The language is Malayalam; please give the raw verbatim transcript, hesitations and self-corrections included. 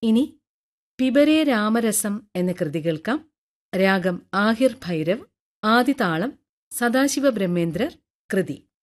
ഇനി പിബരേ രാമരസം എന്ന കൃതി കേൾക്കാം. രാഗം ആഹിർ ഭൈരവ്, ആദിതാളം സദാശിവ ബ്രഹ്മേന്ദ്രർ, കൃതി